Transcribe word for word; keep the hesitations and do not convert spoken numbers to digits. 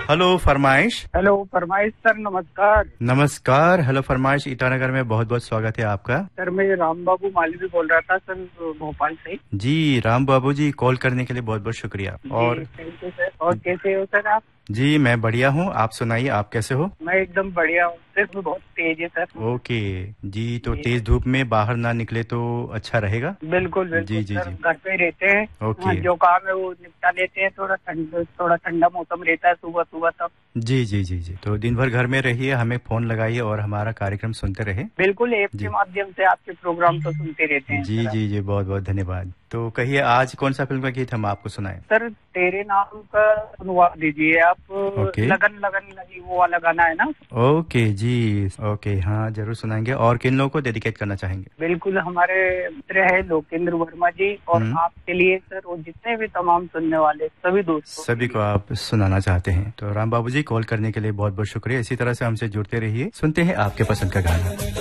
Hello फरमाइश। Hello फरमाइश sir, नमस्कार। नमस्कार। हेलो फरमाइश, ईटानगर में बहुत बहुत स्वागत है आपका। सर मैं राम बाबू मालवी बोल रहा था सर, भोपाल से। जी राम बाबू जी, कॉल करने के लिए बहुत बहुत शुक्रिया। और थैंक यू सर। और कैसे हो सर आप? जी मैं बढ़िया हूँ, आप सुनाइए, आप कैसे हो? मैं एकदम बढ़िया हूँ। सिर्फ बहुत तेज है सर। ओके जी, तो तेज धूप में बाहर ना निकले तो अच्छा रहेगा। बिल्कुल बिल्कुल जी जी सर, जी। घर पे ही रहते हैं। ओके। जो काम है वो निपटा लेते हैं। थोड़ा ठंडा थोड़ा ठंडा मौसम रहता है सुबह सुबह तब। जी जी जी जी। तो दिन भर घर में रहिए, हमें फोन लगाइए और हमारा कार्यक्रम सुनते रहे। बिल्कुल, ऐप के माध्यम से आपके प्रोग्राम तो सुनते रहते हैं। जी जी जी, बहुत बहुत धन्यवाद। तो कहिए आज कौन सा फिल्म का गीत हम आपको सुनाएं? सर तेरे नाम का सुनवा दीजिए आप। ओके। लगन लगन लगी वो वाला गाना है ना। ओके जी, ओके, हाँ जरूर सुनाएंगे। और किन लोगों को डेडिकेट करना चाहेंगे? बिल्कुल, हमारे मित्र है लोकेंद्र वर्मा जी, और आपके लिए सर, और जितने भी तमाम सुनने वाले सभी दोस्तों, सभी को आप सुनाना चाहते हैं। तो राम बाबू जी, कॉल करने के लिए बहुत बहुत शुक्रिया। इसी तरह से हमसे जुड़ते रहिए, सुनते हैं आपके पसंद का गाना।